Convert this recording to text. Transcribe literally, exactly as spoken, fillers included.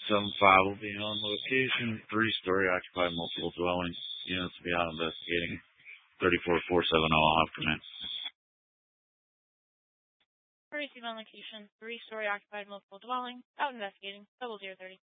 seven five will be on location. Three-story occupied multiple dwelling. Units will be out investigating. thirty-four four seven zero, I'll have command. Receive on location. Three-story occupied multiple dwelling. Out investigating. Double zero thirty.